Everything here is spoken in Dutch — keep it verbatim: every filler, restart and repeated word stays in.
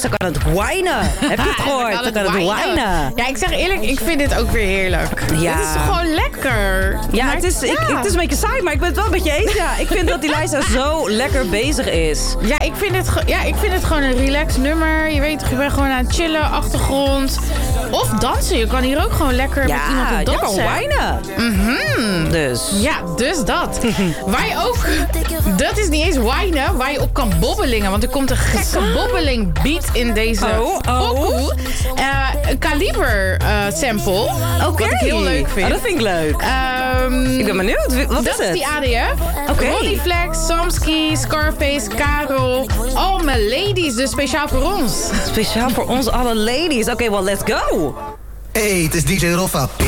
ze kan het whinen. Heb je het gehoord? Ze kan het whinen. Ja, ik zeg eerlijk, ik vind dit ook weer heerlijk. Ja. Dit is toch gewoon lekker? Ja, Maar het is, ja. Ik, het is een beetje saai, maar ik ben het wel met je eens. Ja, ik vind dat die Liza zo lekker bezig is. Ja, ik vind het, ge- ja, ik vind het gewoon een relaxed nummer. Je weet toch, je bent gewoon aan het chillen, achtergrond. Of dansen. Je kan hier ook gewoon lekker Ja, met iemand op je dansen. kan whinen. Mhm. Dus. Ja, dus dat. Waar je ook... Dat is niet eens whinen, waar je op kan bobbelingen. Want er komt een gekke bobbeling beat in deze Oh, oh. pokoe. Uh, een Kaliber uh, sample. Oké. Wat ik heel leuk vind. Oh, dat vind ik leuk. Um, Ik ben benieuwd. Wat dat is het? is die A D F. Oké. Ronnie Flex, Samsky, Scarface, Karel. Al mijn ladies, dus speciaal voor ons. Speciaal voor ons alle ladies. Oké, okay, well, let's go. Hey, het is D J Roffa.